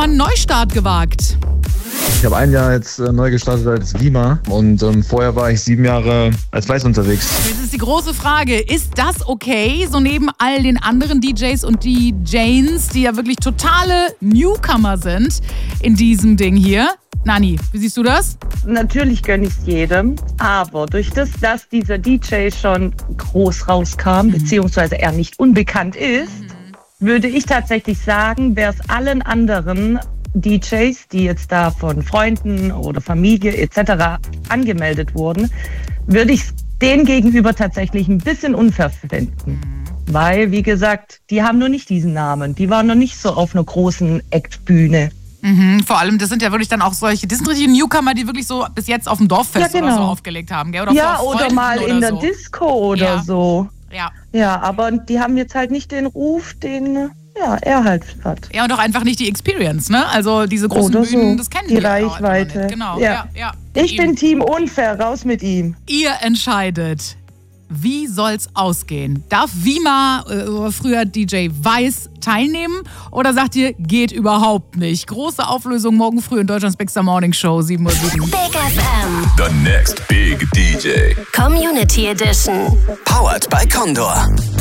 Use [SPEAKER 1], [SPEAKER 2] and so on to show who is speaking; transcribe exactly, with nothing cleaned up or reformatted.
[SPEAKER 1] einen Neustart gewagt.
[SPEAKER 2] Ich habe ein Jahr jetzt äh, neu gestartet als Vima und ähm, vorher war ich sieben Jahre als Weiß unterwegs.
[SPEAKER 1] Jetzt ist die große Frage, ist das okay, so neben all den anderen D Js und D Js, die ja wirklich totale Newcomer sind in diesem Ding hier? Nani, wie siehst du das?
[SPEAKER 3] Natürlich gönne ich es jedem, aber durch das, dass dieser D J schon groß rauskam, mhm. beziehungsweise er nicht unbekannt ist, mhm. würde ich tatsächlich sagen, wäre es allen anderen D Js, die jetzt da von Freunden oder Familie et cetera angemeldet wurden, würde ich denen gegenüber tatsächlich ein bisschen unfair finden. Mhm. Weil, wie gesagt, die haben noch nicht diesen Namen. Die waren noch nicht so auf einer großen Act-Bühne.
[SPEAKER 1] Mhm, vor allem, das sind ja wirklich dann auch solche, das sind richtige Newcomer, die wirklich so bis jetzt auf dem Dorffest ja, genau. oder so aufgelegt haben, gell? Oder
[SPEAKER 3] ja, oder mal in der so. Disco oder
[SPEAKER 1] ja.
[SPEAKER 3] so.
[SPEAKER 1] Ja.
[SPEAKER 3] Ja, aber die haben jetzt halt nicht den Ruf, den ja, er halt hat.
[SPEAKER 1] Ja, und auch einfach nicht die Experience, ne? Also diese großen
[SPEAKER 3] oder
[SPEAKER 1] Bühnen,
[SPEAKER 3] so.
[SPEAKER 1] das kennen
[SPEAKER 3] die
[SPEAKER 1] wir
[SPEAKER 3] Reichweite.
[SPEAKER 1] Nicht. Genau,
[SPEAKER 3] ja.
[SPEAKER 1] ja, ja.
[SPEAKER 3] Ich bin Team unfair, raus mit ihm.
[SPEAKER 1] Ihr entscheidet. Wie soll's ausgehen? Darf Vima, äh, früher D J Weiß, teilnehmen? Oder sagt ihr, geht überhaupt nicht? Große Auflösung morgen früh in Deutschlands Big Star Morning Show, sieben Uhr sieben.
[SPEAKER 4] Big F M.
[SPEAKER 5] The next big D J.
[SPEAKER 4] Community Edition.
[SPEAKER 5] Powered by Condor.